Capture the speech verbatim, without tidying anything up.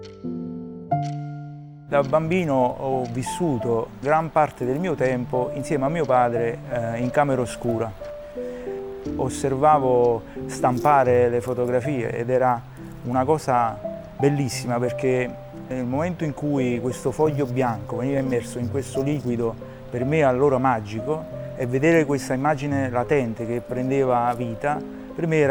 Da bambino ho vissuto gran parte del mio tempo insieme a mio padre eh, in camera oscura. Osservavo stampare le fotografie ed era una cosa bellissima perché nel momento in cui questo foglio bianco veniva immerso in questo liquido per me allora magico e vedere questa immagine latente che prendeva vita per me era